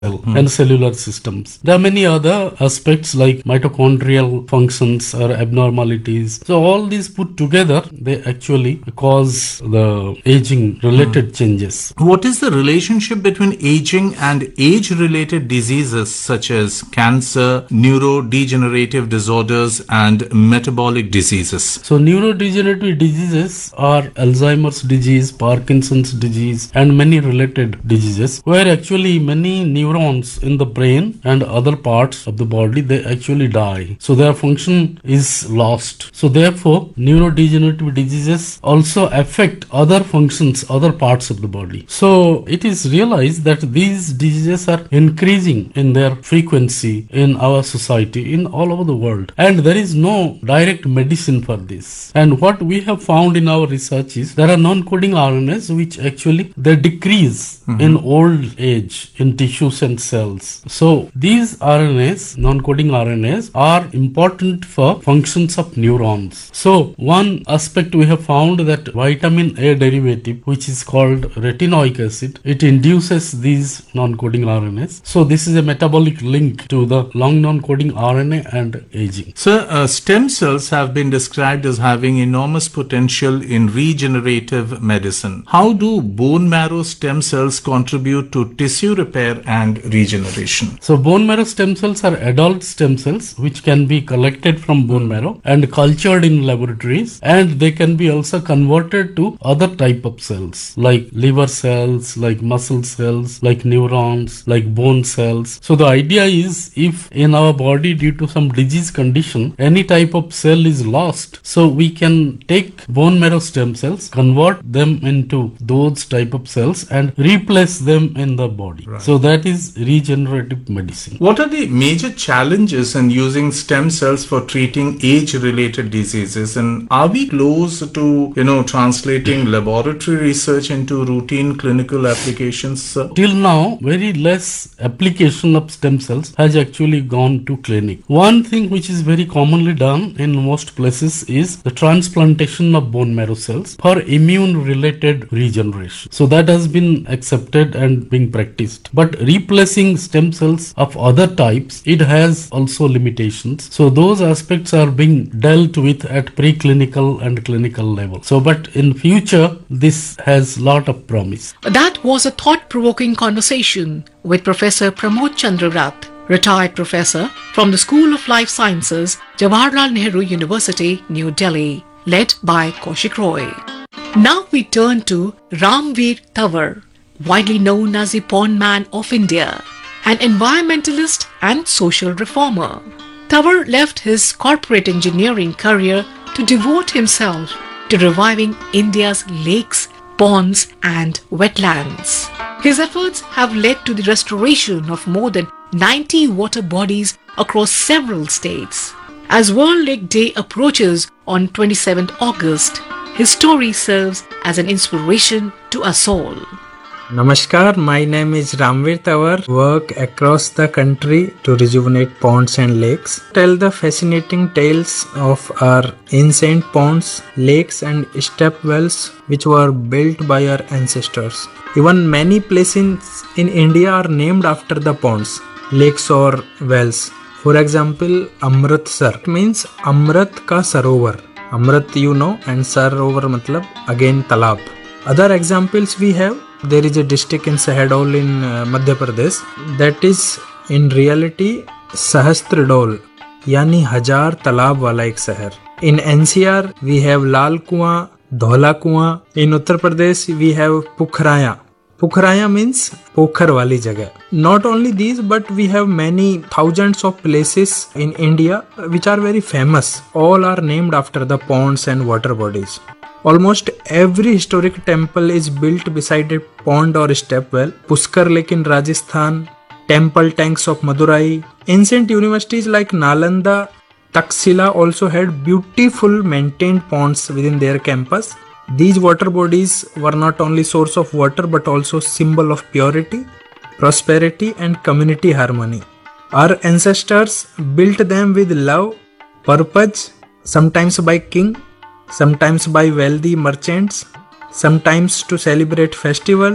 cell and cellular systems. There are many other aspects like mitochondrial functions or abnormalities. So all these put together, they actually cause the aging related changes. What is the relationship between aging and age-related diseases such as cancer, neurodegenerative disorders, and metabolic diseases? So neurodegenerative diseases are Alzheimer's disease, Parkinson's disease, and many related diseases where actually many neurons in the brain and other parts of the body, they actually die. So their function is lost. So therefore, neurodegenerative diseases also affect other functions, other parts of the body. So it is realized that these diseases are increasing in their frequency in our society, in all over the world. And there is no direct medicine for this. And what we have found in our research is there are non-coding RNAs which actually they decrease in old age in tissues and cells. So these RNAs, non-coding RNAs, are important for functions of neurons. So one aspect we have found that vitamin A derivative, which is called retinoic acid, it induces these non-coding RNAs. So this is a metabolic link to the long non-coding RNA and aging. Sir, stem cells have been described as having enormous potential in regenerative medicine. How do bone marrow stem cells contribute to tissue repair and regeneration? So bone marrow stem cells are adult stem cells which can be collected from bone marrow and cultured in laboratories, and they can be also converted to other type of cells like liver cells, like muscle cells, like neurons, like bone cells. So the idea is if in our body due to some disease condition any type of cell is lost, so we can take bone marrow stem cells, convert them into those type of cells and replace them in the body. Right. So that is regenerative medicine. What are the major challenges in using stem cells for treating age-related diseases, and are we close to translating laboratory research into routine clinical applications, sir? Till now, very less application of stem cells has actually gone to clinic. One thing which is very commonly done in most places is the transplantation of bone marrow cells for immune-related regeneration. So that has been accepted and being practiced. But replacing stem cells of other types, it has also limitations. So those aspects are being dealt with at preclinical and clinical level. So but in future, this has lot of promise. That was a thought-provoking conversation with Professor Pramod Chandra Rath, retired professor from the School of Life Sciences, Jawaharlal Nehru University, New Delhi, led by Kaushik Roy. Now we turn to Ramveer Tawar, widely known as the Pond Man of India, an environmentalist and social reformer. Tawar left his corporate engineering career to devote himself to reviving India's lakes, ponds and wetlands. His efforts have led to the restoration of more than 90 water bodies across several states. As World Lake Day approaches on 27th August, his story serves as an inspiration to us all. Namaskar, my name is Ramveer Tawar. Work across the country to rejuvenate ponds and lakes. Tell the fascinating tales of our ancient ponds, lakes and step wells which were built by our ancestors. Even many places in India are named after the ponds, lakes or wells. For example, Amritsar means Amrit ka Sarovar. Amrit and Sarovar matlab again talab. Other examples we have, there is a district in Sahadol in Madhya Pradesh that is in reality Sahastradol, yani हजार तालाब वाला एक शहर. In NCR we have Lal Kuan, Dhola Kuan. In Uttar Pradesh we have Pukhraya. Pukhraya means pokhar wali jagah. Not only these, but we have many thousands of places in India which are very famous. All are named after the ponds and water bodies. Almost every historic temple is built beside a pond or step well. Pushkar Lake in Rajasthan, temple tanks of Madurai. Ancient universities like Nalanda, Taxila also had beautiful maintained ponds within their campus. These water bodies were not only source of water but also symbol of purity, prosperity and community harmony. Our ancestors built them with love, purpose, sometimes by king, sometimes by wealthy merchants, sometimes to celebrate festivals,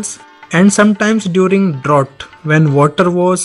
And sometimes during drought, when water was